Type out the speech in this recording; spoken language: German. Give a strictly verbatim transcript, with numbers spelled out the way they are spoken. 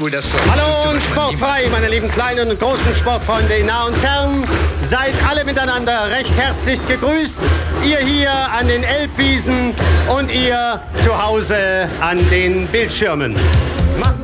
wohl das Hallo und sportfrei, meine lieben kleinen und großen Sportfreunde in nah und fern. Seid alle miteinander recht herzlich gegrüßt. Ihr hier an den Elbwiesen und ihr zu Hause an den Bildschirmen. Macht